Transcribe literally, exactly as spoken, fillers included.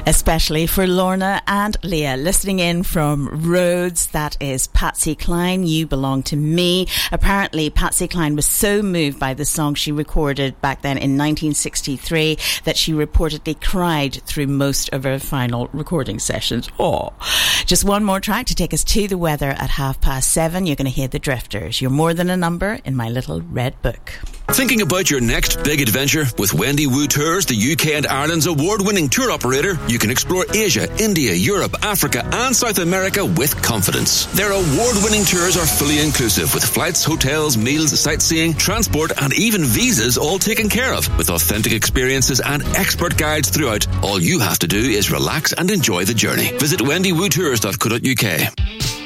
Especially for Lorna and Leah, listening in from Rhodes. That is Patsy Cline, You Belong to Me. Apparently, Patsy Cline was so moved by the song she recorded back then in nineteen sixty-three that she reportedly cried through most of her final recording sessions. Oh, just one more track to take us to the weather at half past seven. You're going to hear the Drifters. You're more than a number in my little red book. Thinking about your next big adventure? With Wendy Wu Tours, the U K and Ireland's award-winning tour operator, you can explore Asia, India, Europe, Africa and South America with confidence. Their award-winning tours are fully inclusive with flights, hotels, meals, sightseeing, transport and even visas all taken care of. With authentic experiences and expert guides throughout, all you have to do is relax and enjoy the journey. Visit wendy wu tours dot co dot uk.